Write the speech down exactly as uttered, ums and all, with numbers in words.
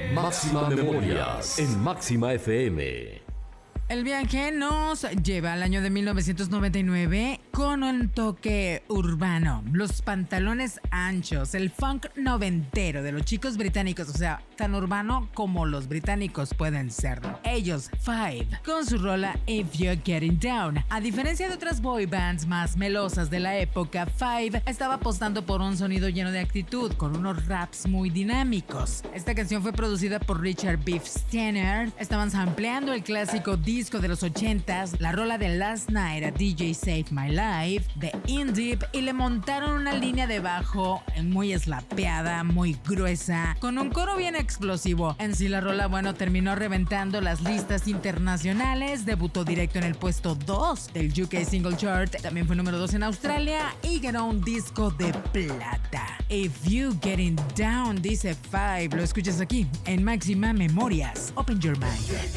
Máxima Memorias en Máxima F M. El viaje nos lleva al año de mil novecientos noventa y nueve con un toque urbano, los pantalones anchos, el funk noventero de los chicos británicos, o sea, tan urbano como los británicos pueden serlo. Ellos, Five, con su rola If You're Getting Down. A diferencia de otras boy bands más melosas de la época, Five estaba apostando por un sonido lleno de actitud, con unos raps muy dinámicos. Esta canción fue producida por Richard Beef Steiner. Estaban sampleando el clásico disco de los ochentas, la rola de Last Night a D J Save My Life de In Deep, y le montaron una línea de bajo muy slapeada, muy gruesa, con un coro bien explosivo. En sí la rola, bueno, terminó reventando las listas internacionales, debutó directo en el puesto dos del U K Single Chart, también fue número dos en Australia y ganó un disco de plata. If You Getting Down, dice Five, lo escuchas aquí en Máxima Memorias. Open Your Mind.